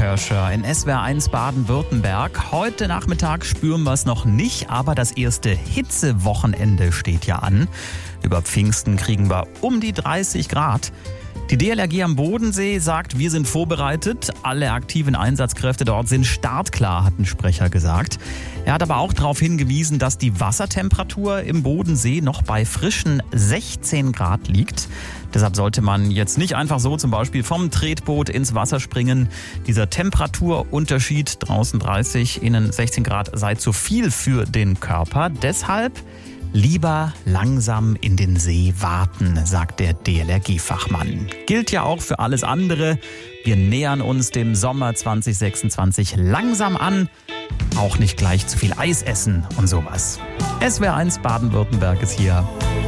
Hirscher in SWR1 Baden-Württemberg. Heute Nachmittag spüren wir es noch nicht, aber das erste Hitzewochenende steht ja an. Über Pfingsten kriegen wir um die 30 Grad. Die DLRG am Bodensee sagt, wir sind vorbereitet. Alle aktiven Einsatzkräfte dort sind startklar, hat ein Sprecher gesagt. Er hat aber auch darauf hingewiesen, dass die Wassertemperatur im Bodensee noch bei frischen 16 Grad liegt. Deshalb sollte man jetzt nicht einfach so zum Beispiel vom Tretboot ins Wasser springen. Dieser Temperaturunterschied, draußen 30, innen 16 Grad, sei zu viel für den Körper. Deshalb lieber langsam in den See warten, sagt der DLRG-Fachmann. Gilt ja auch für alles andere. Wir nähern uns dem Sommer 2026 langsam an. Auch nicht gleich zu viel Eis essen und sowas. SWR1 Baden-Württemberg ist hier.